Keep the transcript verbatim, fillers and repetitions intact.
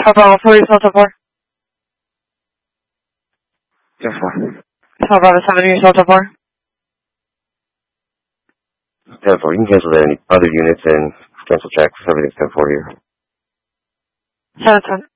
Alpha Bravo four, use Delta four. Yes, four. Alpha Bravo seven, use Delta four. ten four, you can cancel that any other units and cancel tracks. Everything's ten four here. seven ten.